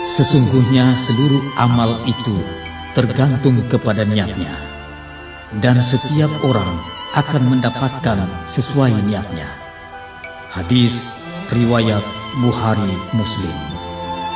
Sesungguhnya seluruh amal itu tergantung kepada niatnya, dan setiap orang akan mendapatkan sesuai niatnya. Hadis riwayat Bukhari Muslim.